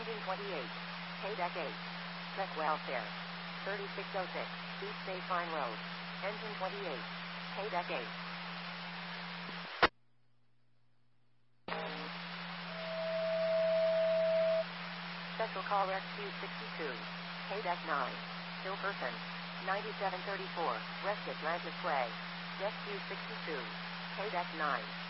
Engine 28. K-Deck 8. Check welfare. 3606. East State Line Road. Engine 28. K-Deck 8. Special call Rescue 62. K-Deck 9. Still person. 9734. West Atlantis Way. Rescue 62. K-Deck 9.